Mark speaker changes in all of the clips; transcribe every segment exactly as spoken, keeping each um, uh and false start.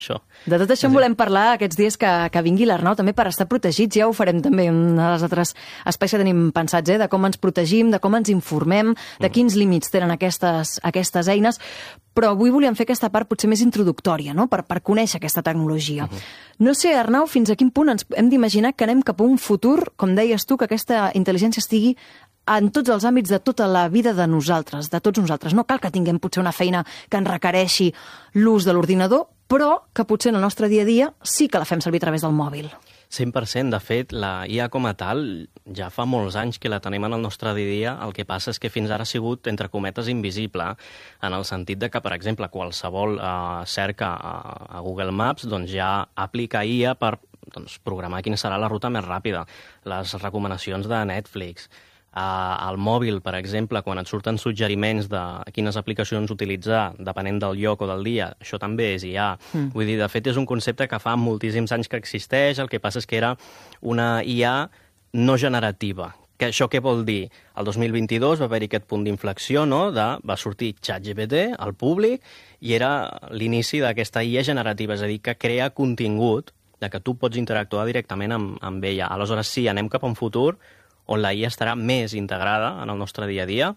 Speaker 1: això.
Speaker 2: De tot això en volem parlar aquests dies que, que vingui l'Arnau també per estar protegits. Ja ho farem també en els altres espais que tenim pensats, eh? De com ens protegim, de com ens informem, de quins límits tenen aquestes, aquestes eines. Però avui volíem fer aquesta part potser més introductòria, no? per, per conèixer aquesta tecnologia. Uh-huh. No sé, Arnau, fins a quin punt ens hem d'imaginar que anem cap a un futur, com deies tu, que aquesta intel·ligència estigui en tots els àmbits de tota la vida de nosaltres, de tots nosaltres. No cal que tinguem potser una feina que ens requereixi l'ús de l'ordinador, però que potser en el nostre dia a dia sí que la fem servir a través del mòbil.
Speaker 1: cent per cent. De fet, la I A com a tal ja fa molts anys que la tenim en el nostre dia a dia. El que passa és que fins ara ha sigut, entre cometes, invisible, en el sentit de que, per exemple, qualsevol eh, cerca a, a Google Maps doncs ja aplica I A per doncs, programar quina serà la ruta més ràpida, les recomanacions de Netflix. Uh, al mòbil, per exemple, quan et surten suggeriments de quines aplicacions utilitzar, depenent del lloc o del dia, això també és I A. Mm. Vull dir, de fet, és un concepte que fa moltíssims anys que existeix, el que passa és que era una I A no generativa. Que això què vol dir? El dos mil vint-i-dos va haver-hi aquest punt d'inflexió, no? De, va sortir ChatGPT al públic i era l'inici d'aquesta I A generativa, és a dir, que crea contingut, de que tu pots interactuar directament amb, amb ella. Aleshores, sí, anem cap a un futur on la I A estarà més integrada en el nostre dia a dia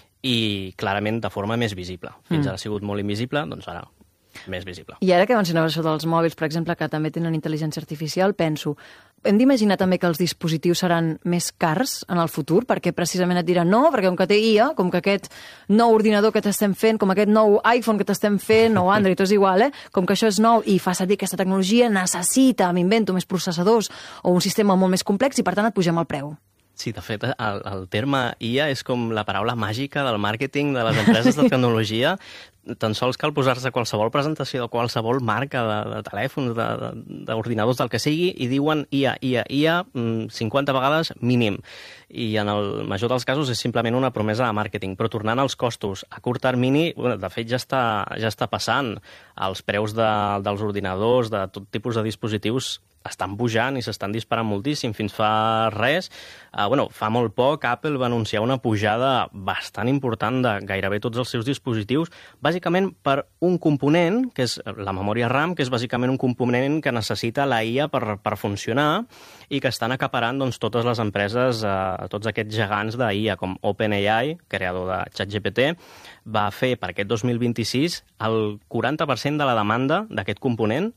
Speaker 1: i clarament de forma més visible. Fins mm. ara ha sigut molt invisible, doncs ara més visible.
Speaker 2: I ara que mencionaves això dels mòbils, per exemple, que també tenen intel·ligència artificial, penso, hem d'imaginar també que els dispositius seran més cars en el futur, perquè precisament et diran no, perquè com que té I A, com que aquest nou ordinador que t'estem fent, com aquest nou iPhone que t'estem fent, o Android, tot és igual, eh? Com que això és nou i fa servir aquesta tecnologia, necessita, m'invento, més processadors o un sistema molt més complex i per tant et pugem el preu.
Speaker 1: Sí, de fet, el, el terme I A és com la paraula màgica del màrqueting de les empreses de tecnologia. Tan sols cal posar-se qualsevol presentació de qualsevol marca de, de telèfons, d'ordinadors, del que sigui, i diuen I A, I A, I A, cinquanta vegades mínim. I en el major dels casos és simplement una promesa de màrqueting. Però tornant als costos, a curt termini, bueno, de fet ja està, ja està passant. Els preus de, dels ordinadors, de tot tipus de dispositius, estan pujant i s'estan disparant moltíssim. Fins fa res, eh, bueno, fa molt poc, Apple va anunciar una pujada bastant important de gairebé tots els seus dispositius, bàsicament per un component, que és la memòria RAM, que és bàsicament un component que necessita la I A per, per funcionar i que estan acaparant doncs, totes les empreses, eh, tots aquests gegants de I A, com OpenAI, creador de ChatGPT, va fer per aquest dos mil vint-i-sis el quaranta per cent de la demanda d'aquest component.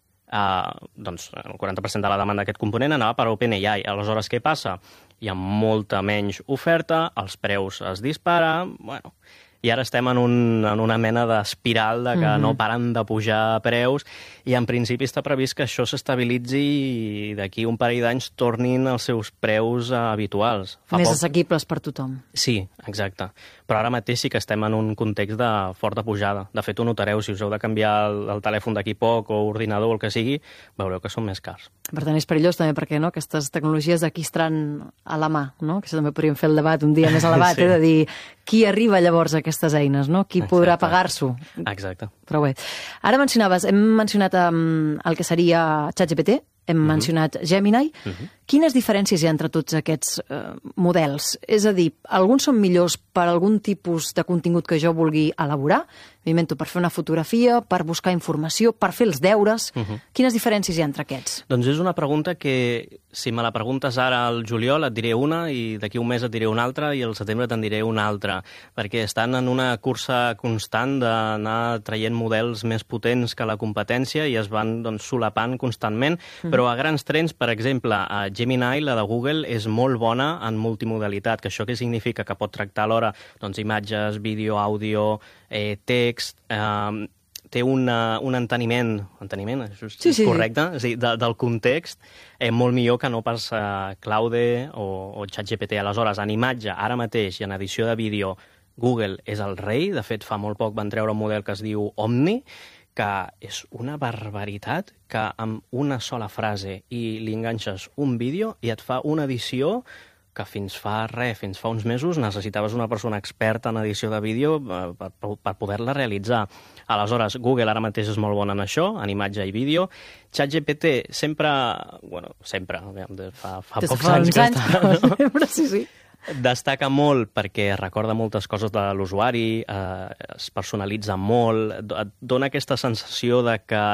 Speaker 1: Uh, doncs el quaranta per cent de la demanda d'aquest component anava per OpenAI. Aleshores, què passa? Hi ha molta menys oferta, els preus es disparen, bueno, i ara estem en, un, en una mena d'espiral de que mm-hmm. no paren de pujar preus i en principi està previst que això s'estabilitzi i d'aquí un parell d'anys tornin els seus preus uh, habituals.
Speaker 2: Fa Més poc... assequibles per tothom.
Speaker 1: Sí, exacte. Però ara mateix sí que estem en un context de forta pujada. De fet, ho notareu, si us heu de canviar el, el telèfon d'aquí poc o ordinador o el que sigui, veureu que són més cars.
Speaker 2: Per tant, és perillós també perquè no? Aquestes tecnologies aquí estaran a la mà, no? Que això també podríem fer el debat un dia més elevat, sí. eh? De dir qui arriba llavors a aquestes eines, no? Qui Exacte. Podrà pagar-s'ho.
Speaker 1: Exacte.
Speaker 2: Però bé, ara mencionaves, hem mencionat um, el que seria ChatGPT, hem uh-huh. mencionat Gemini. Uh-huh. Quines diferències hi ha entre tots aquests uh, models? És a dir, alguns són millors per algun tipus de contingut que jo vulgui elaborar? M'invento per fer una fotografia, per buscar informació, per fer els deures. Uh-huh. Quines diferències hi ha entre aquests?
Speaker 1: Doncs és una pregunta que, si me la preguntes ara al juliol, et diré una, i d'aquí un mes et diré una altra, i al setembre te'n diré una altra, perquè estan en una cursa constant d'anar traient models més potents que la competència i es van doncs, solapant constantment, uh-huh. però a grans trens, per exemple, a Gemini, la de Google, és molt bona en multimodalitat, que això què significa? Que pot tractar alhora doncs, imatges, vídeo, àudio, eh, text, eh, té una, un enteniment, enteniment, això és,
Speaker 2: sí, sí,
Speaker 1: és correcte,
Speaker 2: sí.
Speaker 1: Sí, de, del context, eh, molt millor que no pas eh, Claude o, o ChatGPT. Aleshores, en imatge, ara mateix, i en edició de vídeo, Google és el rei. De fet, fa molt poc van treure un model que es diu Omni, que és una barbaritat, que amb una sola frase i li enganxes un vídeo i et fa una edició que fins fa res, fins fa uns mesos, necessitaves una persona experta en edició de vídeo per, per poder-la realitzar. Aleshores, Google ara mateix és molt bon en això, en imatge i vídeo. ChatGPT sempre, bueno, sempre, fa, fa
Speaker 2: Des
Speaker 1: pocs
Speaker 2: fa
Speaker 1: anys que
Speaker 2: anys,
Speaker 1: està...
Speaker 2: però sempre, sí, sí.
Speaker 1: Destaca molt perquè recorda moltes coses de l'usuari, eh, es personalitza molt, et dona aquesta sensació de que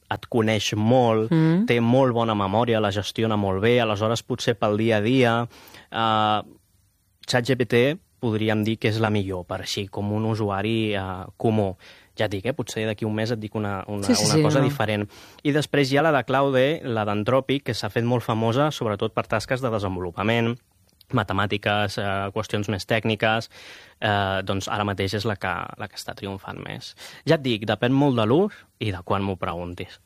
Speaker 1: et coneix molt, mm. té molt bona memòria, la gestiona molt bé, aleshores potser pel dia a dia. Uh, ChatGPT podríem dir que és la millor, per així, com un usuari uh, comú. Ja et dic, eh? Potser d'aquí un mes et dic una, una, sí, sí, una cosa sí, no. diferent. I després hi ha la de Claude, la d'Anthropic, que s'ha fet molt famosa, sobretot per tasques de desenvolupament, matemàtiques, eh, qüestions més tècniques, eh, doncs ara mateix és la que, la que està triomfant més. Ja et dic, depèn molt de l'ús i de quan m'ho preguntis.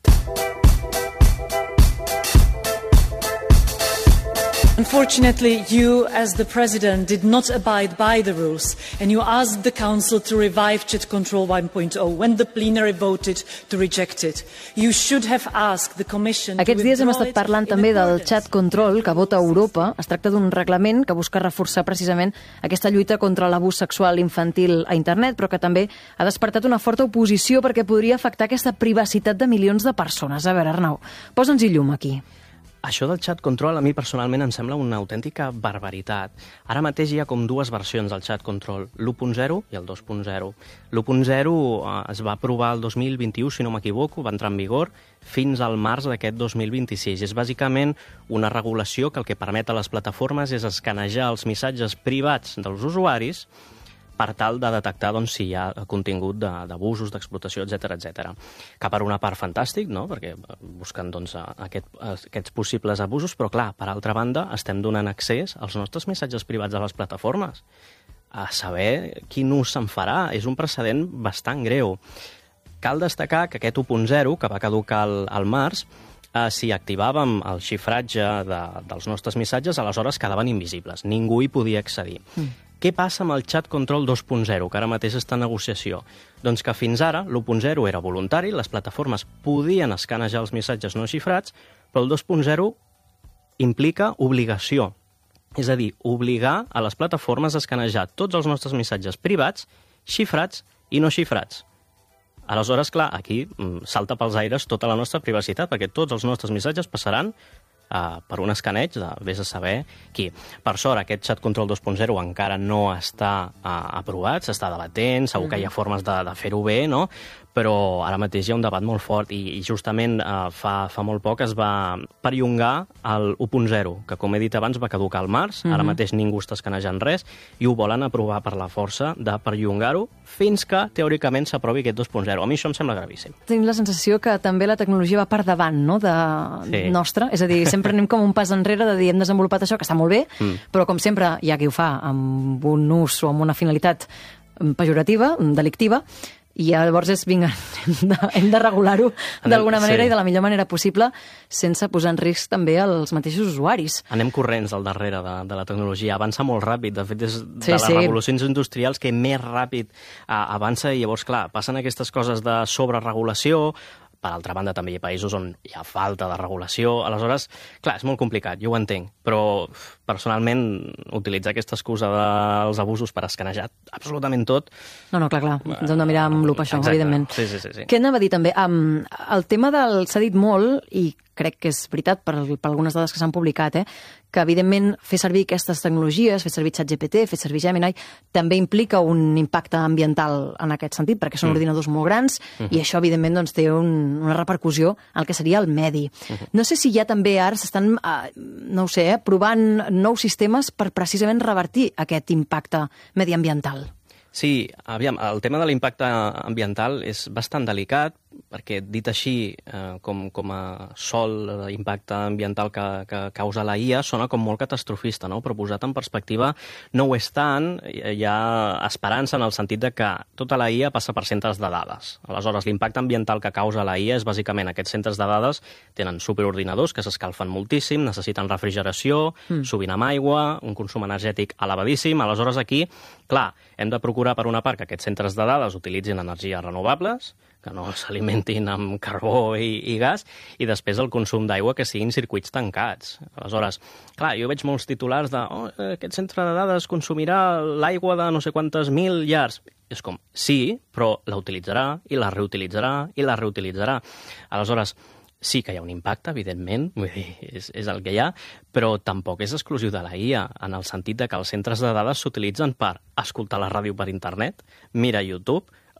Speaker 3: Unfortunately, you, as the President, did not abide by the rules, and you asked the Council to revive Chat Control one point oh when the plenary voted to reject it. You should have asked the Commission...
Speaker 2: Aquests dies hem estat parlant també del Chat Control que vota Europa. Es tracta d'un reglament que busca reforçar precisament aquesta lluita contra l'abús sexual infantil a internet, però que també ha despertat una forta oposició perquè podria afectar aquesta privacitat de milions de persones. A veure, Arnau, posa'ns-hi llum aquí.
Speaker 1: Això del Chat Control a mi personalment em sembla una autèntica barbaritat. Ara mateix hi ha com dues versions del Chat Control, l'u punt zero i el dos punt zero. L'u punt zero es va aprovar el dos mil vint-i-u, si no m'equivoco, va entrar en vigor fins al març d'aquest dos mil vint-i-sis. És bàsicament una regulació que el que permet a les plataformes és escanejar els missatges privats dels usuaris per tal de detectar doncs, si hi ha contingut d'abusos, de, d'explotació, etcètera, etcètera. Que per una part fantàstic, no? Perquè busquen doncs, aquest, aquests possibles abusos, però clar, per altra banda, estem donant accés als nostres missatges privats a les plataformes. A saber quin ús se'n farà. És un precedent bastant greu. Cal destacar que aquest u punt zero, que va caducar al, al març, eh, si activàvem el xifratge de, dels nostres missatges, aleshores quedaven invisibles. Ningú hi podia accedir. Mm. Què passa amb el Chat Control dos punt zero, que ara mateix està en negociació? Doncs que fins ara l'u punt zero era voluntari, les plataformes podien escanejar els missatges no xifrats, però el dos punt zero implica obligació. És a dir, obligar a les plataformes a escanejar tots els nostres missatges privats, xifrats i no xifrats. Aleshores, clar, aquí salta pels aires tota la nostra privacitat, perquè tots els nostres missatges passaran Uh, per un escaneig de vés a saber qui. Per sort, aquest Chat Control dos punt zero encara no està uh, aprovat, s'està debatent, segur que hi ha formes de, de fer-ho bé, no? Però ara mateix hi ha un debat molt fort i, i justament uh, fa, fa molt poc es va perllongar el u punt zero, que com he dit abans va caducar al març, mm-hmm. Ara mateix ningú està escanejant res, i ho volen aprovar per la força de perllongar-ho fins que teòricament s'aprovi aquest dos punt zero. A mi això em sembla gravíssim.
Speaker 2: Tinc la sensació que també la tecnologia va per davant, no?, de sí. nostra, és a dir, sempre anem com un pas enrere de dir hem desenvolupat això, que està molt bé, mm. però com sempre hi ha qui ho fa amb un ús o amb una finalitat pejorativa, delictiva, i llavors és, vinga, hem de, hem de regular-ho d'alguna manera sí. i de la millor manera possible, sense posar en risc també els mateixos usuaris.
Speaker 1: Anem corrents al darrere de, de la tecnologia, avança molt ràpid, de fet és de
Speaker 2: sí,
Speaker 1: les
Speaker 2: sí.
Speaker 1: revolucions industrials que més ràpid uh, avança, i llavors, clar, passen aquestes coses de sobreregulació. Per altra banda, també hi ha països on hi ha falta de regulació. Aleshores, clar, és molt complicat, jo ho entenc, però personalment utilitzar aquesta excusa dels abusos per escanejar absolutament tot...
Speaker 2: No, no, clar, clar, ens hem de mirar amb lupa això,
Speaker 1: exacte.
Speaker 2: Evidentment.
Speaker 1: Sí, sí, sí, sí.
Speaker 2: Què anava a dir també? Um, el tema del... s'ha dit molt, i crec que és veritat per, per algunes dades que s'han publicat, eh, que evidentment fer servir aquestes tecnologies, fer servir ChatGPT, fer servir Gemini, també implica un impacte ambiental en aquest sentit, perquè són mm. ordinadors molt grans, mm-hmm. i això evidentment doncs, té un, una repercussió al que seria el medi. Mm-hmm. No sé si ja també ara s'estan, eh, no ho sé, eh, provant nous sistemes per precisament revertir aquest impacte mediambiental.
Speaker 1: Sí, aviam, el tema de l'impacte ambiental és bastant delicat, perquè dit així, eh, com, com a sol l'impacte ambiental que, que causa la I A, sona com molt catastrofista, no? Però posat en perspectiva no ho és tant, hi ha esperança en el sentit de que tota la I A passa per centres de dades. Aleshores, l'impacte ambiental que causa la I A és bàsicament aquests centres de dades tenen superordinadors que s'escalfen moltíssim, necessiten refrigeració, mm. sovint amb aigua, un consum energètic elevadíssim. Aleshores, aquí, clar, hem de procurar per una part que aquests centres de dades utilitzin energies renovables, que no s'alimentin amb carbó i, i gas, i després el consum d'aigua que siguin circuits tancats. Aleshores, clar, jo veig molts titulars de oh, aquest centre de dades consumirà l'aigua de no sé quantes mil llars. És com, sí, però la utilitzarà i la reutilitzarà i la reutilitzarà. Aleshores, sí que hi ha un impacte, evidentment, vull dir, és, és el que hi ha, però tampoc és exclusiu de la I A, en el sentit de que els centres de dades s'utilitzen per escoltar la ràdio per internet, mirar YouTube,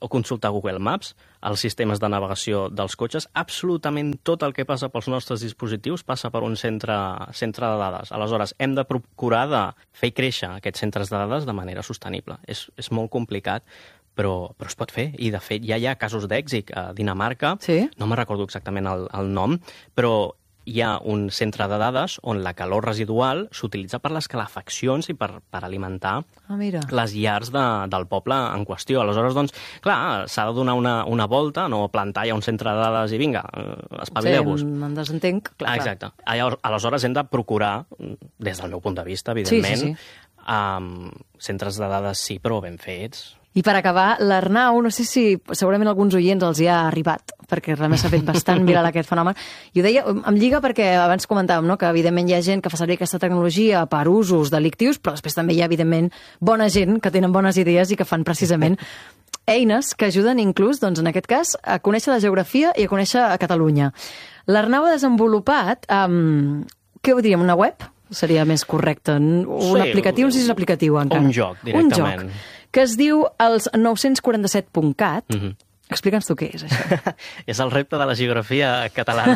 Speaker 1: o consultar Google Maps, els sistemes de navegació dels cotxes, absolutament tot el que passa pels nostres dispositius passa per un centre, centre de dades. Aleshores, hem de procurar de fer créixer aquests centres de dades de manera sostenible. És, és molt complicat, però, però es pot fer. I, de fet, ja hi ha casos d'èxit a Dinamarca.
Speaker 2: Sí?
Speaker 1: No me'n recordo exactament el, el nom, però hi ha un centre de dades on la calor residual s'utilitza per les calefaccions i per, per alimentar
Speaker 2: Ah, mira.
Speaker 1: les llars de, del poble en qüestió. Aleshores, doncs, clar, s'ha de donar una, una volta, no plantar ja un centre de dades i vinga, espavileu-vos.
Speaker 2: Sí, me'n desentenc. Clar,
Speaker 1: Ah, exacte. Llavors, aleshores hem de procurar, des del meu punt de vista, evidentment,
Speaker 2: Sí, sí, sí.
Speaker 1: Um, centres de dades sí, però ben fets.
Speaker 2: I per acabar, l'Arnau, no sé si segurament alguns oients els hi ha arribat, perquè realment s'ha fet bastant viral aquest fenomen. I ho deia, em lliga perquè abans comentàvem, no?, que evidentment hi ha gent que fa servir aquesta tecnologia per usos delictius, però després també hi ha, evidentment, bona gent que tenen bones idees i que fan precisament eines que ajuden inclús, doncs, en aquest cas, a conèixer la geografia i a conèixer a Catalunya. L'Arnau ha desenvolupat, um, què ho diríem, una web? Seria més correcte. Un
Speaker 1: Sí,
Speaker 2: aplicatiu, no sé si és aplicatiu encara.
Speaker 1: un joc, directament.
Speaker 2: Un joc, que es diu els nou quaranta set punt cat.
Speaker 1: Mhm.
Speaker 2: Explica'ns tu què és, això.
Speaker 1: És el repte de la geografia catalana.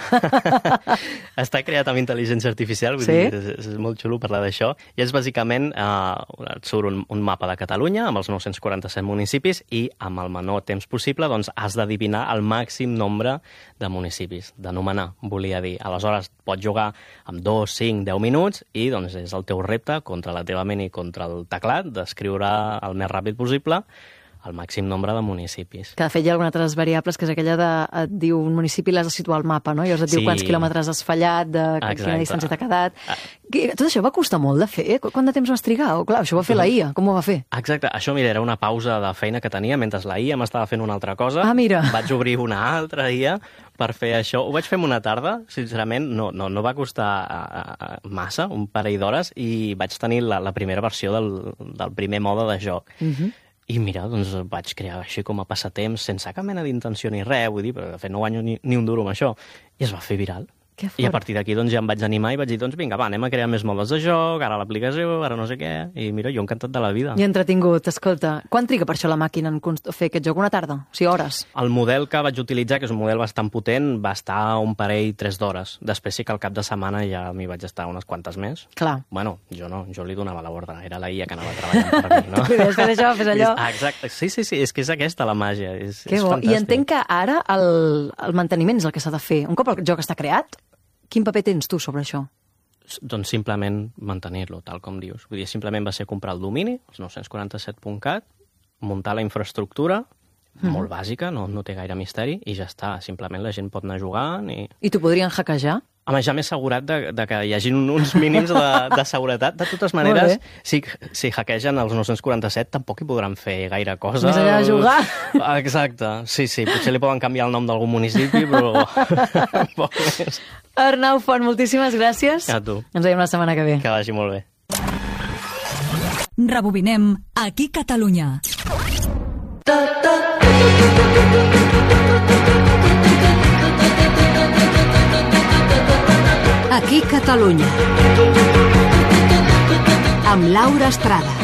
Speaker 1: Està creat amb intel·ligència artificial, vull
Speaker 2: Sí?
Speaker 1: dir, és, és molt xulo parlar d'això. I és bàsicament, eh, et surt un, un mapa de Catalunya amb els nou quaranta set municipis i amb el menor temps possible doncs, has d'adivinar el màxim nombre de municipis, d'anomenar, volia dir. Aleshores, pots jugar amb dos, cinc, deu minuts i doncs, és el teu repte contra la teva ment i contra el teclat d'escriure el més ràpid possible el màxim nombre de municipis.
Speaker 2: Que de fet hi ha alguna altres variables, que és aquella de, et diu un municipi l'has de situar al mapa, no? I llavors et diu
Speaker 1: Sí.
Speaker 2: quants quilòmetres has fallat, de
Speaker 1: Exacte.
Speaker 2: quina distància t'ha quedat. Que- Tot això va costar molt de fer? Quant de temps vas trigar? O, clar, això ho va fer la I A, com ho va fer?
Speaker 1: Exacte, això, mira, era una pausa de feina que tenia mentre la I A m'estava fent una altra cosa.
Speaker 2: Ah, mira.
Speaker 1: Vaig obrir una altra I A per fer això. Ho vaig fer en una tarda, sincerament, no, no, no va costar uh, uh, massa, un parell d'hores, i vaig tenir la, la primera versió del, del primer mode de joc.
Speaker 2: Uh -huh.
Speaker 1: I mira, doncs vaig crear així com a passatemps, sense cap mena d'intenció ni res, vull dir, però de fet no guanyo ni, ni un duro amb això. I es va fer viral.
Speaker 2: Que
Speaker 1: I a
Speaker 2: fort.
Speaker 1: partir d'aquí doncs, ja em vaig animar i vaig dir, doncs vinga, va, anem a crear més modes de joc, ara l'aplicació, ara no sé què, i mira, jo encantat de la vida.
Speaker 2: I entretingut, escolta. Quan triga per això la màquina en const- fer aquest joc? Una tarda? O sigui, hores?
Speaker 1: El model que vaig utilitzar, que és un model bastant potent, va estar un parell, tres d'hores. Després sí que al cap de setmana ja m'hi vaig estar unes quantes més.
Speaker 2: Clar.
Speaker 1: Bueno, jo no, jo li donava l'ordre, era la I A que anava treballant per mi, no?
Speaker 2: Tu li deies, fes això, fes allò.
Speaker 1: Ah, exacte, sí, sí, sí, és que és aquesta la màgia, és,
Speaker 2: Que
Speaker 1: és
Speaker 2: bo.
Speaker 1: fantàstic.
Speaker 2: I entenc que ara el, el manteniment és el que s'ha de fer. Un cop el joc està creat, quin paper tens tu sobre això?
Speaker 1: Doncs simplement mantenir-lo, tal com dius. Vull dir, simplement va ser comprar el domini, els nou quaranta set punt cat, muntar la infraestructura, mm. molt bàsica, no, no té gaire misteri, i ja està. Simplement la gent pot anar jugant i...
Speaker 2: I t'ho podrien hackejar?
Speaker 1: Home, ja m'he assegurat de, de que hi hagi uns mínims de, de seguretat. De totes maneres, si, si hackegen els nou quaranta set, tampoc hi podran fer gaire cosa.
Speaker 2: Més allà de jugar.
Speaker 1: Exacte, sí, sí. Potser li poden canviar el nom d'algun municipi, però poc més.
Speaker 2: Arnau Font, moltíssimes gràcies.
Speaker 1: A tu.
Speaker 2: Ens veiem la setmana que ve.
Speaker 1: Que vagi molt bé.
Speaker 4: Rebobinem aquí Catalunya. Aquí Catalunya. Amb Laura Estrada.